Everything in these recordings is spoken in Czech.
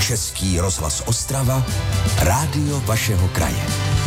Český rozhlas Ostrava, rádio vašeho kraje.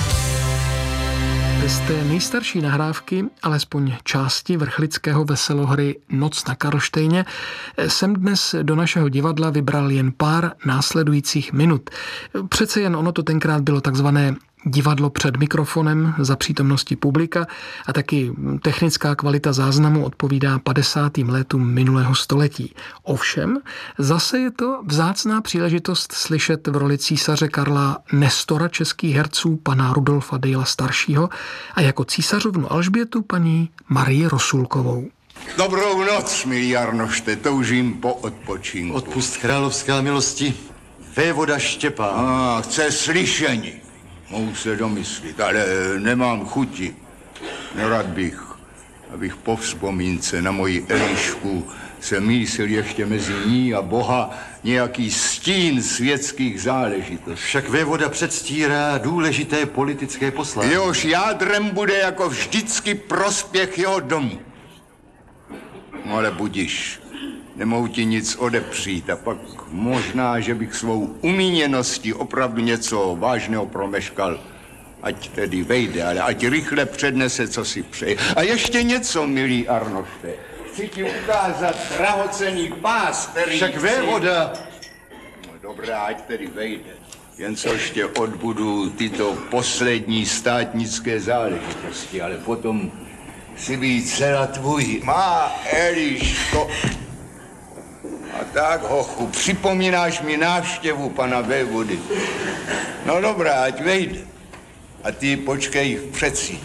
Z té nejstarší nahrávky, alespoň části vrchlického veselohry Noc na Karlštejně, jsem dnes do našeho divadla vybral jen pár následujících minut. Přece jen ono to tenkrát bylo takzvané divadlo před mikrofonem za přítomnosti publika a taky technická kvalita záznamu odpovídá 50. letům minulého století. Ovšem, zase je to vzácná příležitost slyšet v roli císaře Karla nestora českých herců pana Rudolfa Dejla staršího a jako císařovnu Alžbětu paní Marii Rosulkovou. Dobrou noc, milý Arnošte, toužím po odpočinku. Odpust královská milosti, vévoda Štěpán. Chce slyšení. Mohu se domyslit, ale nemám chuti. Nerad bych, abych po vzpomínce na moji Elišku se mísil ještě mezi ní a Boha nějaký stín světských záležitostí. Však vévoda předstírá důležité politické poslání. Jehož jádrem bude jako vždycky prospěch jeho domu. No ale budiš, nemohu ti nic odepřít a pak možná, že bych svou umíněností opravdu něco vážného promeškal. Ať tedy vejde, ale ať rychle přednese, co si přeje. A ještě něco, milý Arnošte. Chci ti ukázat drahocenný pás, který... Však vévoda... No dobrá, ať tedy vejde. Jen co ještě odbudu tyto poslední státnické záležitosti, ale potom si být celá tvůj. Má Eliško. A tak, hochu, připomínáš mi návštěvu pana vévody. No dobrá, ať vejde. A ty počkej v předsíni.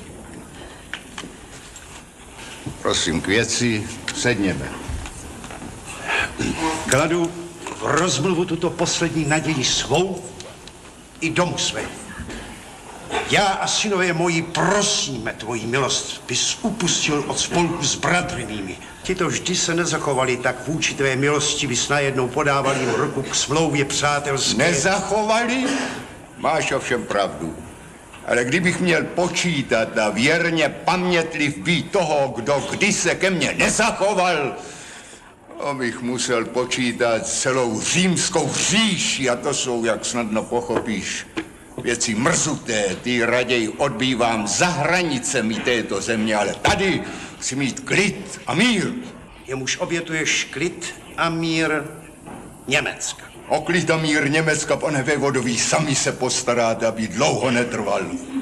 Prosím, k věci, sedněme. Kladu v rozmluvu tuto poslední naději svou i domu své. Já a synové moji prosíme tvoji milost, bys upustil od spolku s bratry mými. Tito vždy se nezachovali tak vůči tvé milosti, bys najednou podával jim ruku k smlouvě přátelské. Nezachovali? Máš ovšem pravdu. Ale kdybych měl počítat a věrně pamětliv být toho, kdo kdy se ke mně nezachoval, bych musel počítat celou římskou říši a to jsou, jak snadno pochopíš, věci mrzuté, ty raději odbývám za hranicemi této země, ale tady chci mít klid a mír. Jemuž obětuješ klid a mír Německa. O klid a mír Německa, pane vévodový, sami se postaráte, aby dlouho netrval.